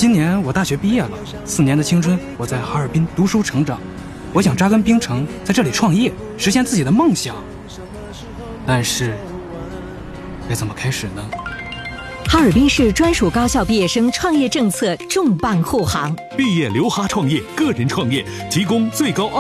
今年我大学毕业了，4年的青春我在哈尔滨读书成长，我想扎根冰城，在这里创业，实现自己的梦想。但是，该怎么开始呢？ 哈尔滨市专属高校毕业生创业政策重磅护航， 毕业留哈创业，个人创业提供最高